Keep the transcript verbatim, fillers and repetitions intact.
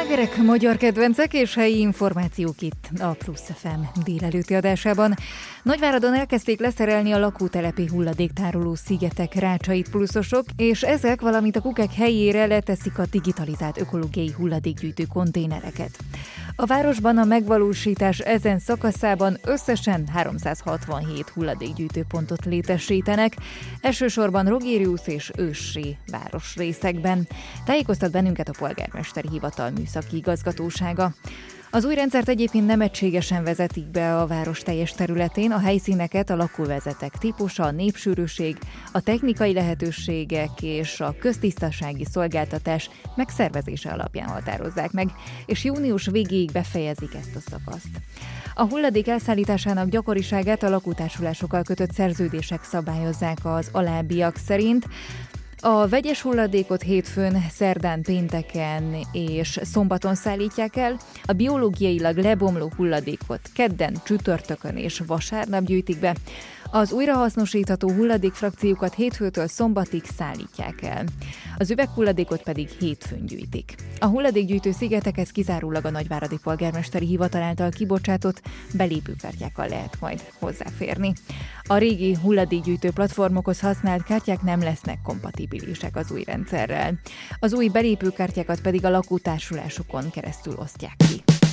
Slágerek, magyar kedvencek és helyi információk itt a Plusz ef em délelőtti adásában. Nagyváradon elkezdték leszerelni a lakótelepi hulladéktároló szigetek rácsait pluszosok, és ezek, valamint a kukek helyére leteszik a digitalizált ökológiai hulladékgyűjtő konténereket. A városban a megvalósítás ezen szakaszában összesen háromszázhatvanhét hulladékgyűjtőpontot létesítenek, elsősorban Rogérius és Őssé városrészekben. Tájékoztat bennünket a polgármesteri hivatal műszaki igazgatósága. Az új rendszert egyébként nem egységesen vezetik be a város teljes területén, a helyszíneket a lakóvezetek típusa, a népsűrűség, a technikai lehetőségek és a köztisztasági szolgáltatás megszervezése alapján határozzák meg, és június végéig befejezik ezt a szakaszt. A hulladék elszállításának gyakoriságát a lakótársulásokkal kötött szerződések szabályozzák az alábbiak szerint. A vegyes hulladékot hétfőn, szerdán, pénteken és szombaton szállítják el, a biológiailag lebomló hulladékot kedden, csütörtökön és vasárnap gyűjtik be, az újrahasznosítható hulladékfrakciókat hétfőtől szombatig szállítják el, az üveghulladékot pedig hétfőn gyűjtik. A hulladékgyűjtő szigetekhez kizárólag a nagyváradi polgármesteri hivatal által kibocsátott belépőkártyákkal lehet majd hozzáférni. A régi hulladékgyűjtő platformokhoz használt kártyák nem lesznek kompatibilisek az új rendszerrel. Az új belépőkártyákat pedig a lakótársulásokon keresztül osztják ki.